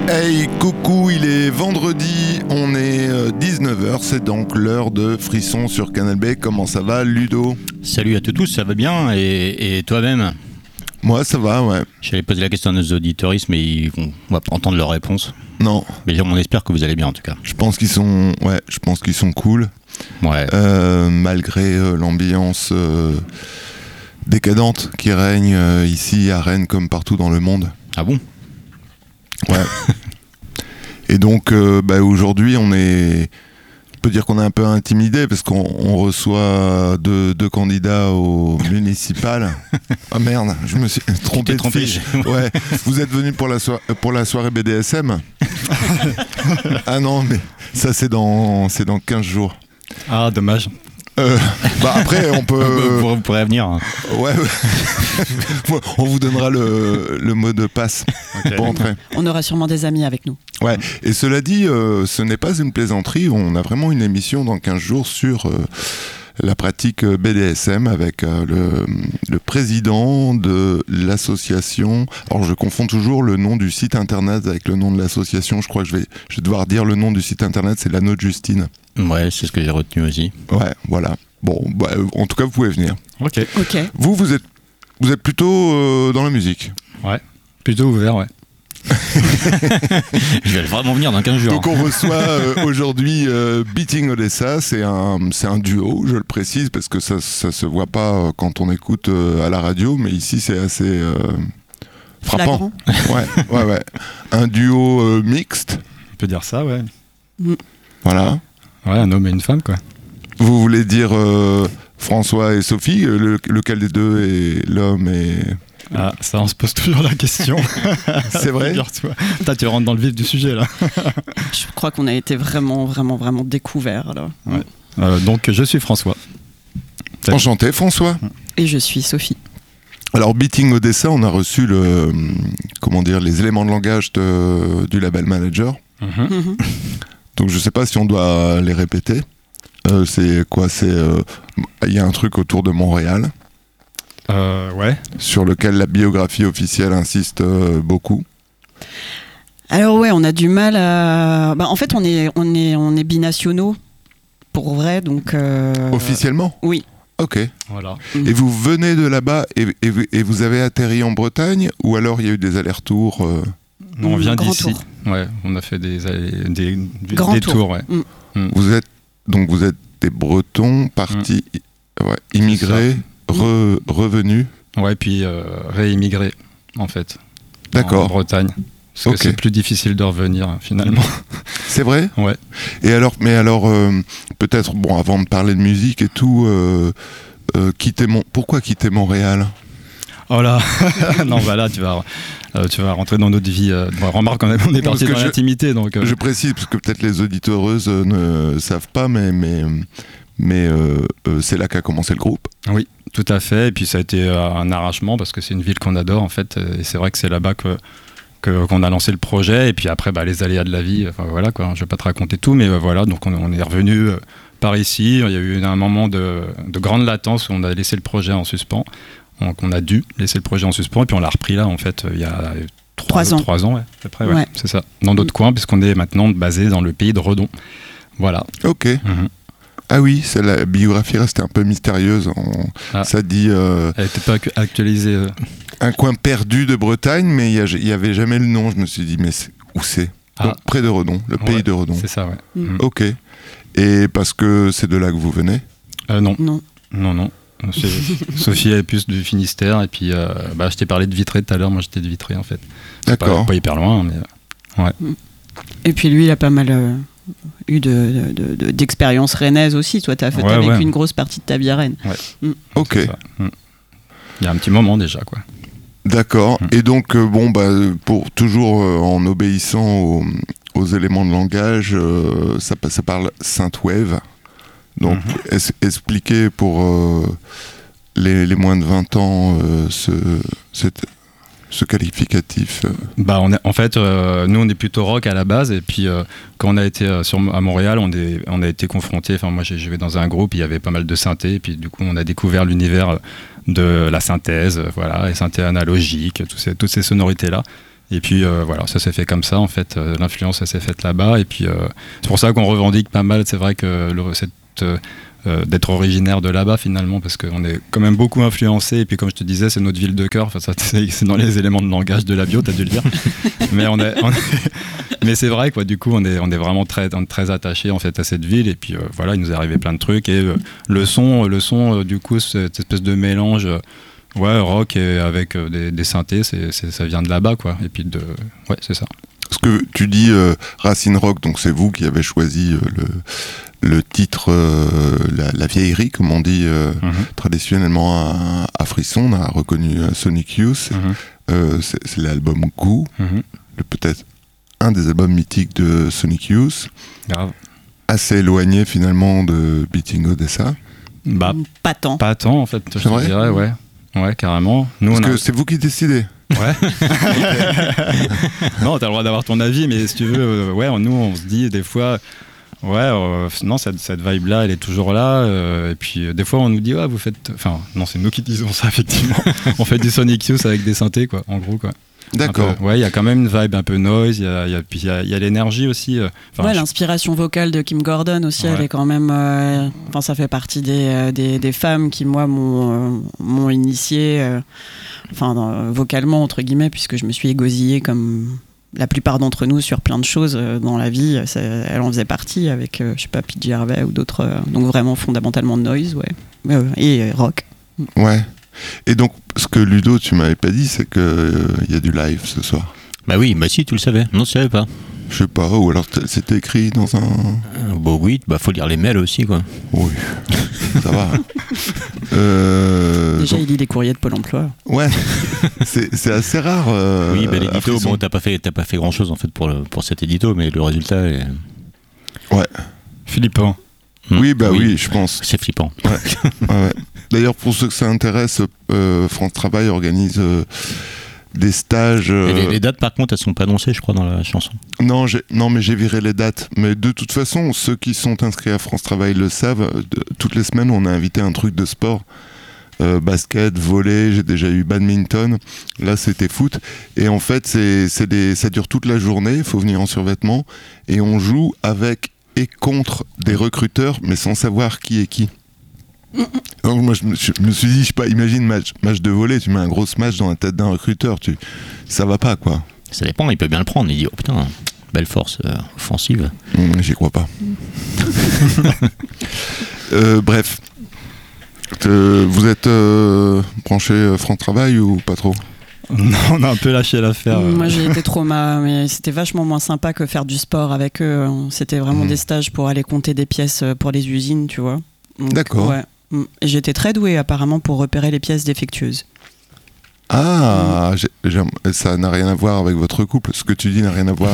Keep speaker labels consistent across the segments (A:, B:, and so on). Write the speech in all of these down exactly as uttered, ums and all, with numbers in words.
A: Hey, coucou, il est vendredi, on est dix-neuf heures, c'est donc l'heure de Frisson sur Canal B. Comment ça va, Ludo ?
B: Salut à tous, ça va bien, et, et toi-même ?
A: Moi, ça va, ouais.
B: J'allais poser la question à nos auditoristes, mais ils vont, on va pas entendre leur réponse.
A: Non.
B: Mais on espère que vous allez bien, en tout cas.
A: Je pense qu'ils sont, ouais, je pense qu'ils sont cool.
B: Ouais.
A: Euh, malgré euh, l'ambiance euh, décadente qui règne euh, ici à Rennes comme partout dans le monde.
B: Ah bon ?
A: Ouais. Et donc, euh, bah, aujourd'hui, on est... On peut dire qu'on est un peu intimidé parce qu'on on reçoit deux, deux candidats au municipal. Ah merde, je me suis trompé de
B: trompé,
A: fiche. Ouais, vous êtes venus pour la, so- pour la soirée B D S M. Ah non, mais ça c'est dans, c'est dans quinze jours.
C: Ah, dommage.
A: Euh, bah après, on peut...
B: vous, vous pourrez venir. Hein.
A: Ouais, ouais. On vous donnera le, le mot de passe okay. pour entrer.
D: On aura sûrement des amis avec nous.
A: Ouais, et cela dit, euh, ce n'est pas une plaisanterie. On a vraiment une émission dans quinze jours sur euh, la pratique B D S M avec euh, le, le président de l'association. Alors, je confonds toujours le nom du site internet avec le nom de l'association. Je crois que je vais, je vais devoir dire le nom du site internet, c'est l'Anneau de Justine.
B: Ouais, c'est ce que j'ai retenu aussi.
A: Ouais, voilà. Bon, bah, en tout cas, vous pouvez venir.
C: Ok.
D: Ok.
A: Vous, vous êtes, vous êtes plutôt euh, dans la musique.
C: Ouais. Plutôt ouvert, ouais.
B: Je vais vraiment venir dans quinze jours.
A: Donc on reçoit euh, aujourd'hui euh, Beating Odessa, c'est un, c'est un duo, je le précise, parce que ça ne se voit pas quand on écoute euh, à la radio, mais ici c'est assez euh, frappant. Ouais, ouais, ouais. Un duo euh, mixte.
C: On peut dire ça, ouais.
D: Mm.
A: Voilà.
C: Ouais, un homme et une femme, quoi.
A: Vous voulez dire euh, François et Sophie, le, lequel des deux est l'homme et...
C: Ah, ça, on se pose toujours la question.
A: C'est vrai ?
C: Toi, tu rentres dans le vif du sujet, là.
D: Je crois qu'on a été vraiment, vraiment, vraiment découverts, là.
C: Ouais. Euh, donc, je suis François.
A: Salut. Enchanté, François.
D: Et je suis Sophie.
A: Alors, Beating Odessa, on a reçu le, comment dire, les éléments de langage de, du label manager.
C: Mm-hmm.
D: Mm-hmm.
A: Donc, je sais pas si on doit les répéter. Euh, c'est quoi ? C'est, euh, il y a un truc autour de Montréal.
C: Euh, ouais.
A: Sur lequel la biographie officielle insiste euh, beaucoup.
D: Alors ouais, on a du mal à... Bah, en fait, on est, on est, on est binationaux, pour vrai, donc... Euh...
A: Officiellement ?
D: Oui.
A: Ok.
C: Voilà.
A: Et vous venez de là-bas et, et, et vous avez atterri en Bretagne ou alors il y a eu des allers-retours euh...
C: Non, on vient
D: Grand
C: d'ici.
D: tour.
C: Ouais, on a fait des, des, des,
D: Grand
C: des
D: tour.
C: tours, ouais.
D: Mm.
C: Mm.
A: Vous êtes, donc vous êtes des Bretons partis, mm. ouais, immigrés, re, revenus.
C: Ouais, puis euh, réimmigrés, en fait.
A: D'accord.
C: En Bretagne. Parce
A: okay.
C: que c'est plus difficile de revenir, hein, finalement.
A: C'est vrai ?
C: Ouais.
A: Et alors, mais alors, euh, peut-être, bon, avant de parler de musique et tout, euh, euh, quitter Mon... pourquoi quitter Montréal ?
C: Oh là, non, bah là, tu vas, euh, tu vas rentrer dans notre vie. Euh, bon, remarque, on est, on est parti dans je, l'intimité. Donc, euh...
A: Je précise, parce que peut-être les auditoreuses ne savent pas, mais, mais, mais euh, euh, c'est là qu'a commencé le groupe.
C: Oui, tout à fait. Et puis ça a été euh, un arrachement, parce que c'est une ville qu'on adore, en fait. Et c'est vrai que c'est là-bas que, que, qu'on a lancé le projet. Et puis après, bah, les aléas de la vie, enfin voilà, quoi. Je ne vais pas te raconter tout, mais euh, voilà, donc on, on est revenu euh, par ici. Il y a eu un moment de, de grande latence où on a laissé le projet en suspens. Donc on a dû laisser le projet en suspens et puis on l'a repris là en fait il y a trois,
D: trois ans,
C: trois ans ouais, à peu près, ouais,
D: ouais.
C: C'est ça, dans d'autres mmh. coins puisqu'on est maintenant basé dans le pays de Redon. Voilà.
A: Ok. Mmh. Ah oui, c'est la biographie restait un peu mystérieuse. On... Ah. Ça dit. Euh...
C: Elle n'était pas actualisée. Euh...
A: Un coin perdu de Bretagne, mais il n'y avait jamais le nom. Je me suis dit mais c'est... où c'est ? ah. Donc, près de Redon, le
C: ouais,
A: pays de Redon.
C: C'est ça, ouais.
D: Mmh.
A: Ok. Et parce que c'est de là que vous venez ?
C: euh, Non.
D: Non.
C: Non, non. C'est... Sophie est plus du Finistère et puis euh, bah, je t'ai parlé de Vitré tout à l'heure, moi j'étais de Vitré en fait. C'est
A: D'accord.
C: Pas, pas hyper loin, mais ouais.
D: Et puis lui il a pas mal euh, eu de, de, de, d'expérience rennaise aussi. Toi t'as, fait,
C: ouais,
D: t'as vécu
C: ouais.
D: une grosse partie de ta vie à Rennes.
C: Ouais.
D: Mm.
A: Ok.
C: Mm. Il y a un petit moment déjà quoi.
A: D'accord. Mm. Et donc euh, bon bah pour toujours euh, en obéissant aux, aux éléments de langage, euh, ça, ça parle synthwave. Donc, mm-hmm. es- expliquer pour euh, les, les moins de vingt ans euh, ce, cette, ce qualificatif.
C: Bah, on est, en fait, euh, nous, on est plutôt rock à la base. Et puis, euh, quand on a été euh, sur, à Montréal, on, est, on a été confrontés. Enfin, moi, j'ai joué dans un groupe, il y avait pas mal de synthé. Et puis, du coup, on a découvert l'univers de la synthèse, voilà, les synthés analogiques, tout ces, toutes ces sonorités-là. Et puis euh, voilà, ça s'est fait comme ça en fait. Euh, l'influence, elle s'est faite là-bas. Et puis euh, c'est pour ça qu'on revendique pas mal. C'est vrai que le, cette, euh, euh, d'être originaire de là-bas finalement, parce qu'on est quand même beaucoup influencé. Et puis comme je te disais, c'est notre ville de cœur. Enfin, ça, c'est, c'est dans les éléments de langage de la bio, t'as dû le dire. mais on est, on est mais c'est vrai quoi. Du coup, on est, on est vraiment très, très attaché en fait à cette ville. Et puis euh, voilà, il nous est arrivé plein de trucs. Et euh, le son, le son, euh, du coup, cette espèce de mélange. Euh, Ouais, rock et avec euh, des, des synthés, c'est, c'est, ça vient de là-bas, quoi. Et puis de, ouais, c'est ça.
A: Ce que tu dis, euh, Racine Rock, donc c'est vous qui avez choisi euh, le, le titre, euh, la, la vieillerie, comme on dit euh, mm-hmm. traditionnellement à, à Frisson. On a reconnu euh, Sonic Youth. Mm-hmm. Euh, c'est, c'est l'album Goo, mm-hmm. le, peut-être un des albums mythiques de Sonic Youth.
C: Grave.
A: Assez éloigné finalement de Beating Odessa.
C: Bah,
D: pas tant.
C: Pas tant, en fait, je te dirais, ouais. Ouais, carrément. Nous,
A: Parce
C: on a...
A: que c'est vous qui décidez.
C: Ouais. Non, t'as le droit d'avoir ton avis, mais si tu veux, euh, ouais, nous, on se dit des fois, ouais, euh, non, cette, cette vibe-là, elle est toujours là. Euh, et puis, euh, des fois, on nous dit, ouais, vous faites. Enfin, non, c'est nous qui disons ça, effectivement. On fait du Sonic Youth avec des synthés, quoi, en gros, quoi.
A: D'accord.
C: Ouais, il y a quand même une vibe un peu noise, il y a, y, a, y, a, y a l'énergie aussi. Euh,
D: ouais, je... l'inspiration vocale de Kim Gordon aussi, ouais. Elle est quand même. Euh, enfin, ça fait partie des, euh, des, des femmes qui, moi, m'ont, euh, m'ont initié, euh, enfin, euh, vocalement, entre guillemets, puisque je me suis égosillée comme la plupart d'entre nous sur plein de choses euh, dans la vie. Ça, elle en faisait partie avec, euh, je sais pas, P J Harvey ou d'autres. Euh, donc, vraiment fondamentalement noise, ouais. Euh, et euh, rock.
A: Ouais. Et donc, ce que Ludo, tu m'avais pas dit, c'est qu'il euh, y a du live ce soir.
B: Bah oui, bah si, tu le savais. Non, tu savais pas.
A: Je sais pas, ou alors c'était écrit dans un...
B: Euh, bon oui, bah faut lire les mails aussi, quoi.
A: Oui, ça va. euh,
D: Déjà,
A: donc...
D: il lit les courriers de Pôle emploi.
A: Ouais, c'est, c'est assez rare. Euh,
B: oui, bah l'édito, bon, t'as pas fait, t'as pas fait grand-chose en fait pour, le, pour cet édito, mais le résultat est...
A: Ouais.
C: Flippant.
A: Mmh. Oui, bah oui. oui, je pense.
B: C'est flippant.
A: Ouais. Ouais. D'ailleurs, pour ceux que ça intéresse, euh, France Travail organise euh, des stages. Euh...
B: Les, les dates, par contre, elles sont pas annoncées, je crois, dans la chanson.
A: Non, j'ai, non, mais j'ai viré les dates. Mais de toute façon, ceux qui sont inscrits à France Travail le savent. De, toutes les semaines, on a invité un truc de sport. Euh, basket, volley, j'ai déjà eu badminton. Là, c'était foot. Et en fait, c'est, c'est des, ça dure toute la journée. Il faut venir en survêtement. Et on joue avec et contre des recruteurs, mais sans savoir qui est qui. Donc moi je me, je me suis dit, je sais pas, imagine match, match de volley, tu mets un gros smash dans la tête d'un recruteur, tu, ça va pas quoi.
B: Ça dépend, il peut bien le prendre, il dit oh putain, belle force euh, offensive.
A: Mmh, j'y crois pas. euh, bref, euh, vous êtes euh, branché France Travail ou pas trop?
C: Non, on a un peu lâché l'affaire.
D: Moi j'ai été trauma, mais c'était vachement moins sympa que faire du sport avec eux. C'était vraiment mmh. des stages pour aller compter des pièces pour les usines, tu vois. Donc,
A: d'accord.
D: Ouais. Et j'étais très douée apparemment pour repérer les pièces défectueuses.
A: Ah, mmh. j'ai, j'ai, ça n'a rien à voir avec votre couple. Ce que tu dis n'a rien à voir.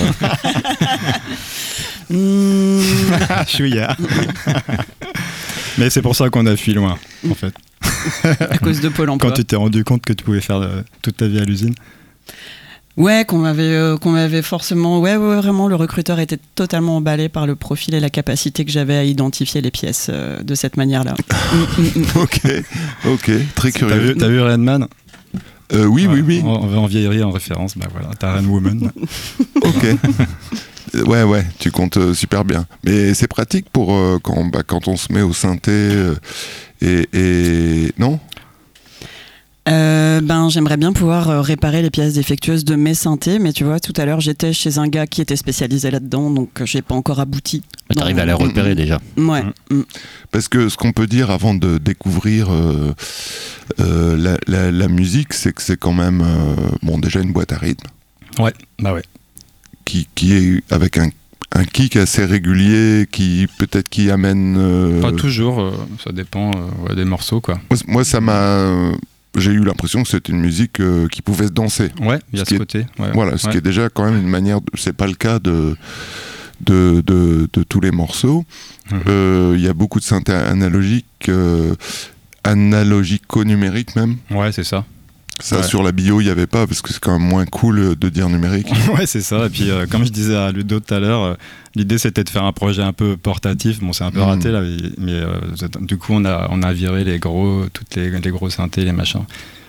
C: Euh... mmh. Chouïa. Mais c'est pour ça qu'on a fui loin, en fait.
D: À cause de Pôle emploi.
C: Quand tu t'es rendu compte que tu pouvais faire euh, toute ta vie à l'usine.
D: Ouais, qu'on m'avait, euh, qu'on m'avait forcément... Ouais, ouais, vraiment, le recruteur était totalement emballé par le profil et la capacité que j'avais à identifier les pièces euh, de cette manière-là.
A: Ok, ok, très curieux.
C: T'as vu, t'as vu Rain Man?
A: euh, Oui, ouais, oui, oui.
C: On va en vieillerie en référence, bah voilà, t'as Rain Woman.
A: Ok. Ouais, ouais, tu comptes euh, super bien. Mais c'est pratique pour euh, quand, bah, quand on se met au synthé euh, et, et... Non
D: euh, ben, j'aimerais bien pouvoir euh, réparer les pièces défectueuses de mes synthés, mais tu vois, tout à l'heure, j'étais chez un gars qui était spécialisé là-dedans, donc j'ai pas encore abouti.
B: Mais t'arrives à les repérer mmh. déjà.
D: Ouais. Mmh.
A: Parce que ce qu'on peut dire avant de découvrir euh, euh, la, la, la musique, c'est que c'est quand même, euh, bon, déjà une boîte à rythme.
C: Ouais, bah ouais.
A: Qui, qui est avec un, un kick assez régulier, qui peut-être qui amène... Euh...
C: Pas toujours, euh, ça dépend euh, ouais, des morceaux, quoi.
A: Moi, moi ça m'a... J'ai eu l'impression que c'était une musique euh, qui pouvait se danser.
C: Ouais, il y a ce, ce côté.
A: Est,
C: ouais,
A: voilà, ce
C: ouais.
A: qui est déjà quand même une manière... De, c'est pas le cas de, de, de, de tous les morceaux. Il mmh. euh, y a beaucoup de synthé analogique, euh, analogico-numérique même.
C: Ouais, c'est ça.
A: Ça,
C: ouais.
A: Sur la bio, il n'y avait pas, parce que c'est quand même moins cool de dire numérique.
C: Ouais, c'est ça. Et puis, euh, comme je disais à Ludo tout à l'heure, euh, l'idée, c'était de faire un projet un peu portatif. Bon, c'est un peu mmh. raté, là, mais, mais euh, du coup, on a, on a viré les gros, toutes les, les gros synthés, les machins.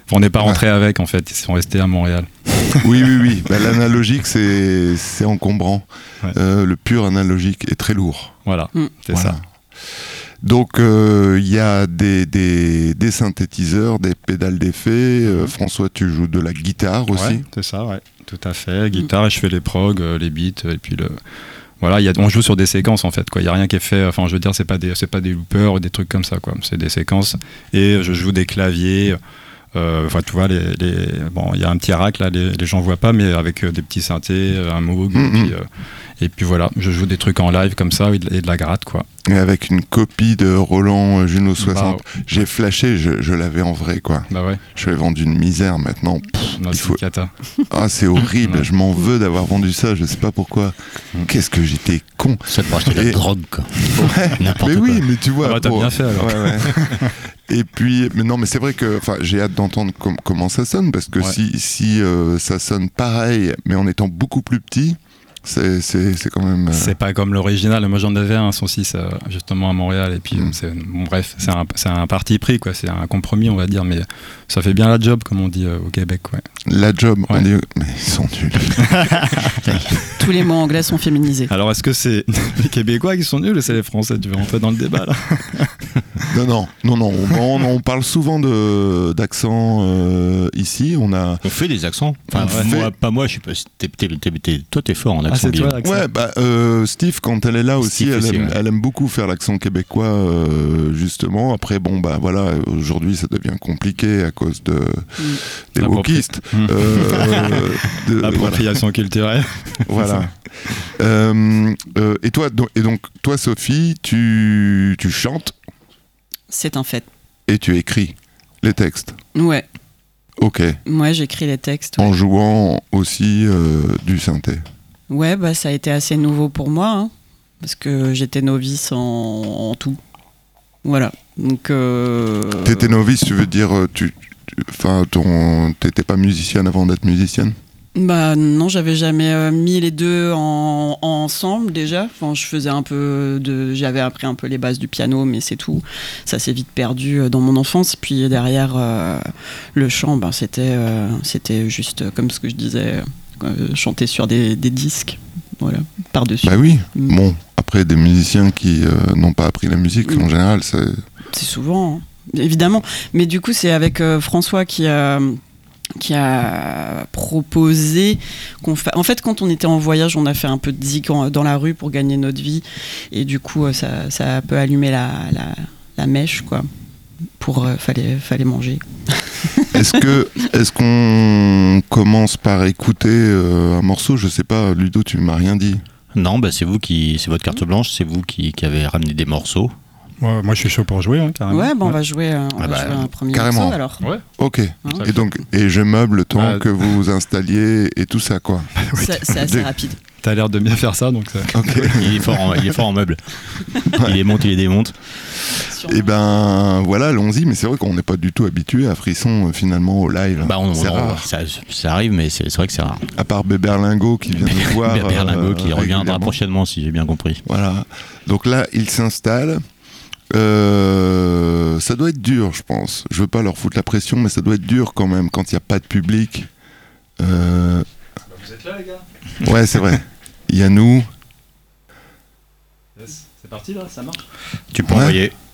C: on n'est pas rentré ouais. avec en fait, ils sont restés à Montréal.
A: Oui, oui, oui. Bah, l'analogique, c'est, c'est encombrant. Ouais. Euh, le pur analogique est très lourd.
C: Voilà, mmh. c'est voilà. ça.
A: Donc, il euh, y a des, des, des synthétiseurs, des pédales d'effet. Euh, François, tu joues de la guitare aussi.
C: Ouais, c'est ça, ouais. Tout à fait. Guitare, mmh. et je fais les progs, euh, les beats, et puis le... Voilà, y a, on joue sur des séquences en fait, quoi. Il n'y a rien qui est fait, enfin je veux dire, c'est pas des, c'est pas des loopers ou des trucs comme ça, quoi. C'est des séquences et je joue des claviers. Euh, enfin, tu vois, les, les, bon, il y a un petit rack là, les, les gens voient pas, mais avec euh, des petits synthés, un Moog, mm-hmm. et, puis, euh, et puis voilà, je joue des trucs en live comme ça et de, et de la gratte, quoi.
A: Et avec une copie de Roland Juno soixante, bah, ouais. j'ai flashé, je, je l'avais en vrai, quoi.
C: Bah ouais.
A: Je l'ai vendu une misère maintenant. Pff,
C: non,
A: il
C: c'est
A: faut...
C: cata.
A: Ah, c'est horrible, ouais. Je m'en veux d'avoir vendu ça, je sais pas pourquoi. Mm. Qu'est-ce que j'étais con.
B: Ça te acheter de la et... drogue, quoi.
A: Ouais, n'importe mais quoi. Oui, mais tu vois.
C: Ah bah, t'as
A: pour...
C: bien fait alors.
A: Ouais, ouais. Et puis, mais non, mais c'est vrai que, enfin, j'ai hâte d'entendre com- comment ça sonne, parce que ouais. si, si euh, ça sonne pareil, mais en étant beaucoup plus petit, c'est, c'est, c'est quand même. Euh...
C: C'est pas comme l'original. Moi, j'en avais un, son six, euh, justement à Montréal, et puis, mm. c'est, bon, bref, c'est un, c'est un parti pris, quoi. C'est un compromis, on va dire, mais ça fait bien la job, comme on dit euh, au Québec, ouais.
A: La job,
C: ouais.
A: on dit, mais ils sont nuls.
D: Tous les mots anglais sont féminisés.
C: Alors, est-ce que c'est les Québécois qui sont nuls ou c'est les Français? Tu veux rentrer dans le débat, là?
A: Non, non, non, non. On, on parle souvent de, d'accent euh, ici. On a.
B: On fait des accents. Enfin,
A: ouais.
B: moi, pas moi. Je sais pas. T'es, t'es, t'es, t'es, toi, t'es fort en accent. Ah,
C: c'est toi, l'accent.
A: Ouais, bah euh, Steve, quand elle est là aussi,
B: Steve
A: elle,
B: aussi,
A: aime,
B: ouais.
A: elle aime beaucoup faire l'accent québécois, euh, justement. Après, bon, bah voilà, aujourd'hui, ça devient compliqué à cause de mm. des wokistes.
C: Mm.
A: Euh,
C: de, L'appropriation voilà. culturelle.
A: Voilà. euh, euh, et toi, donc, et donc, toi, Sophie, tu, tu chantes.
D: C'est un fait.
A: Et tu écris les textes.
D: Ouais.
A: Ok.
D: Moi, j'écris les textes.
A: Ouais. En
D: ouais.
A: jouant aussi euh, du synthé.
D: Ouais, bah ça a été assez nouveau pour moi, hein, parce que j'étais novice en, en tout. Voilà. Donc. Euh...
A: T'étais novice, tu veux dire, tu, enfin, ton, t'étais pas musicienne avant d'être musicienne?
D: Bah non, j'avais jamais euh, mis les deux en, en ensemble déjà. Enfin, je faisais un peu de, j'avais appris un peu les bases du piano, mais c'est tout. Ça s'est vite perdu dans mon enfance. Puis derrière euh, le chant, ben c'était, euh, c'était juste comme ce que je disais, euh, chanter sur des, des disques, voilà, par dessus.
A: Bah oui. Mm. Bon, après des musiciens qui euh, n'ont pas appris la musique, mm. en général, c'est.
D: C'est souvent, hein, évidemment. Mais du coup, c'est avec euh, François qui a. qui a proposé qu'on fa... En fait, quand on était en voyage, on a fait un peu de zik dans la rue pour gagner notre vie. Et du coup, ça, ça a un peu allumé la, la, la mèche, quoi. Pour... Euh, fallait, fallait manger.
A: Est-ce que, est-ce qu'on commence par écouter euh, un morceau? Je sais pas, Ludo, tu m'as rien dit.
B: Non, bah c'est vous qui... C'est votre carte blanche, c'est vous qui, qui avez ramené des morceaux.
C: Ouais, moi je suis chaud pour jouer, hein, carrément.
D: Ouais, bon, ouais. on va jouer, euh, on
A: ah
D: va
A: bah,
D: jouer un premier
A: carrément.
D: morceau alors.
C: Ouais.
A: Ok. Hein, et donc, et je meuble le temps ah, que vous vous installiez et tout ça, quoi.
C: Oui,
D: c'est, c'est assez rapide.
C: T'as l'air de bien faire ça, donc. Ça...
A: Okay.
B: il est fort en, il est fort en meuble. Ouais. Il les monte, il les démonte.
A: Et ben voilà, allons-y. Mais c'est vrai qu'on n'est pas du tout habitué à Frisson euh, finalement au live.
B: Bah on,
A: c'est
B: on,
A: rare.
B: Ça, ça arrive, mais c'est, c'est vrai que c'est rare.
A: À part Béberlingo qui vient nous voir.
B: Béberlingo euh, qui reviendra prochainement, si j'ai bien compris.
A: Voilà. Donc là, il s'installe. Euh, ça doit être dur, je pense. Je veux pas leur foutre la pression, mais ça doit être dur quand même quand il n'y a pas de public. Euh...
C: Vous êtes là, les gars?
A: Ouais, c'est vrai. Il y a nous.
C: Yes. C'est parti là, ça marche?
B: Tu peux
A: ouais.
B: envoyer.